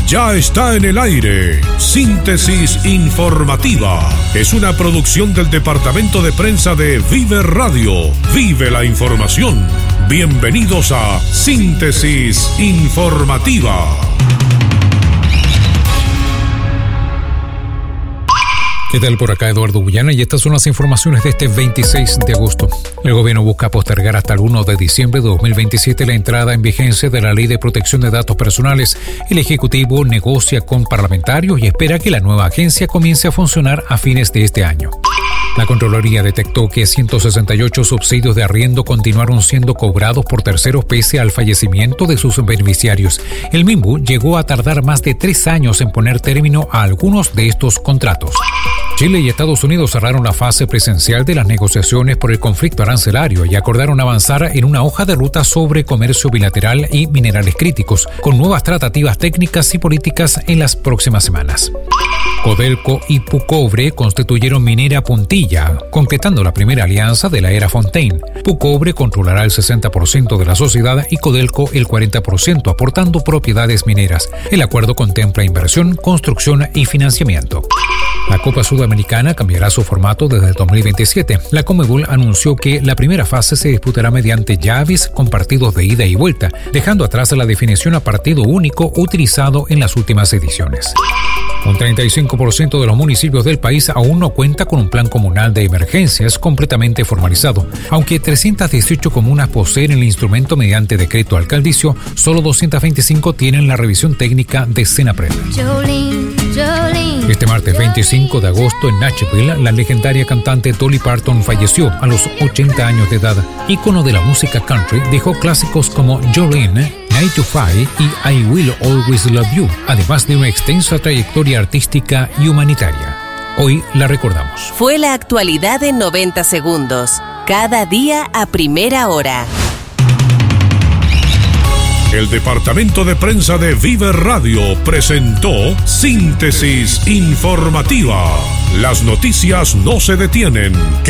Ya está en el aire. Síntesis informativa. Es una producción del Departamento de Prensa de Vive Radio. Vive la información. Bienvenidos a Síntesis informativa. ¿Qué tal? Por acá Eduardo Bullana y estas son las informaciones de este 26 de agosto. El gobierno busca postergar hasta el 1 de diciembre de 2027 la entrada en vigencia de la Ley de Protección de Datos Personales. El Ejecutivo negocia con parlamentarios y espera que la nueva agencia comience a funcionar a fines de este año. La Contraloría detectó que 168 subsidios de arriendo continuaron siendo cobrados por terceros pese al fallecimiento de sus beneficiarios. El MIMBU llegó a tardar más de 3 años en poner término a algunos de estos contratos. Chile y Estados Unidos cerraron la fase presencial de las negociaciones por el conflicto arancelario y acordaron avanzar en una hoja de ruta sobre comercio bilateral y minerales críticos, con nuevas tratativas técnicas y políticas en las próximas semanas. Codelco y Pucobre constituyeron Minera Puntilla, concretando la primera alianza de la era Fontaine. Pucobre controlará el 60% de la sociedad y Codelco el 40%, aportando propiedades mineras. El acuerdo contempla inversión, construcción y financiamiento. La Copa Sudamericana cambiará su formato desde el 2027. La Conmebol anunció que la primera fase se disputará mediante llaves con partidos de ida y vuelta, dejando atrás la definición a partido único utilizado en las últimas ediciones. Un 35% de los municipios del país aún no cuenta con un plan comunal de emergencias completamente formalizado. Aunque 318 comunas poseen el instrumento mediante decreto alcaldicio, solo 225 tienen la revisión técnica de Senapred. Este martes 25 de agosto en Nashville, la legendaria cantante Dolly Parton falleció a los 80 años de edad. Ícono de la música country, dejó clásicos como Jolene, 9 to 5 y I Will Always Love You, además de una extensa trayectoria artística y humanitaria. Hoy la recordamos. Fue la actualidad en 90 segundos, cada día a primera hora. El Departamento de Prensa de Vive Radio presentó Síntesis informativa. Las noticias no se detienen.